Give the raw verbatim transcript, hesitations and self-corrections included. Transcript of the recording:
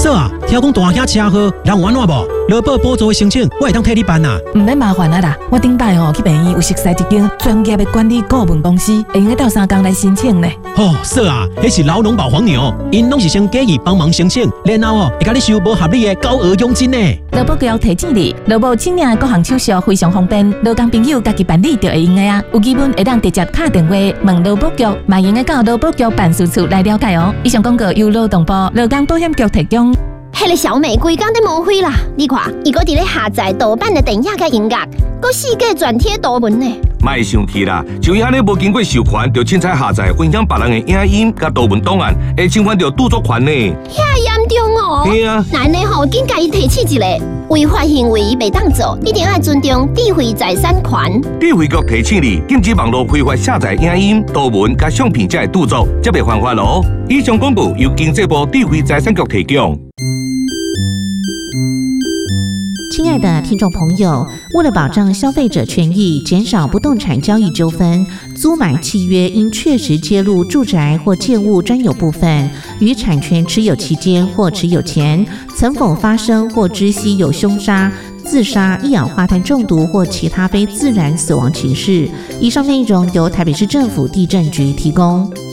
说啊，听讲大兄车祸，人有安怎无？劳保补助的申请，我会当替你办啊。 唔免麻烦啊啦，我顶摆吼去病院有熟悉一间专业的管理顾问公司，会用到三工来申请呢。 哦，说啊，迄是劳农保黄牛，因拢是先建议帮忙申请，然后哦会甲你收无合理的高额佣金呢。 劳保局提醒你，劳保请领的各项手续非常方便，劳工朋友家己办理就会用的啊。有疑问会当直接打电话问劳保局，嘛用的到劳保局办事处来了解哦。以上广告由劳动部劳工保险局提供。 迄个小美规工在无灰啦，你看，伊搁伫咧下载盗版的电影甲音乐，搁四界转贴图文呢。 莫生气啦，像伊安尼无经过授权就凊彩下载分享别人的影音甲图文档案，会侵犯到著作权呢。 遐严重哦！ 对啊， 那安尼吼，紧甲伊提起一个违法行为袂当做，一定要尊重智慧财产权。 智慧局提醒你，禁止网络非法下载影音、图文甲相片才会著作，才袂犯法咯。以上广播由经济部智慧财产局提供。 亲爱的听众朋友，为了保障消费者权益，减少不动产交易纠纷，租买契约应确实揭露住宅或建物专有部分，于产权持有期间或持有前曾否发生或知悉有凶杀、自杀、一氧化碳中毒或其他非自然死亡情事。以上内容由台北市政府地政局提供。